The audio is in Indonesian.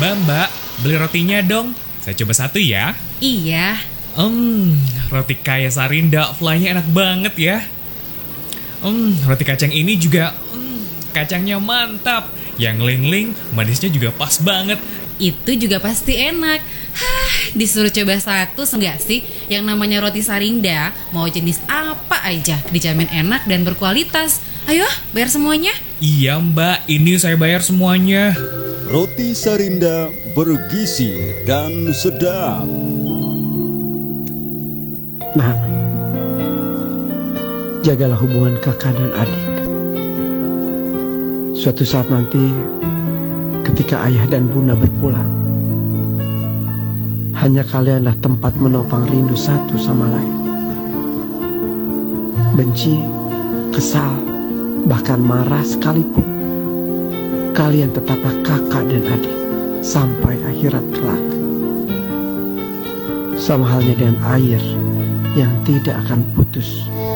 Mbak, beli rotinya dong. Saya coba satu ya. Iya. Roti kaya Sarinda, fly-nya enak banget ya. Roti kacang ini juga, kacangnya mantap. Yang ling-ling, manisnya juga pas banget. Itu juga pasti enak. Disuruh coba satu enggak sih? Yang namanya roti Sarinda, mau jenis apa aja dijamin enak dan berkualitas. Ayo, bayar semuanya. Iya Mbak, ini saya bayar semuanya. Roti Sarinda bergizi dan sedap. Nah, jagalah hubungan kakak dan adik. Suatu saat nanti, ketika ayah dan bunda berpulang, hanya kalianlah tempat menopang rindu satu sama lain. Benci, kesal, bahkan marah sekalipun, kalian tetaplah kakak dan adik sampai akhirat kelak. Sama halnya dengan air yang tidak akan putus